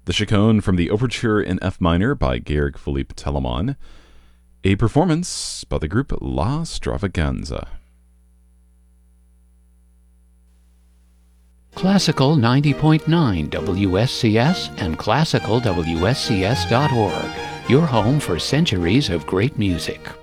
the Chaconne from the Overture in F minor by Georg Philipp Telemann, a performance by the group La Stravaganza. Classical 90.9 WSCS and classicalwscs.org, your home for centuries of great music.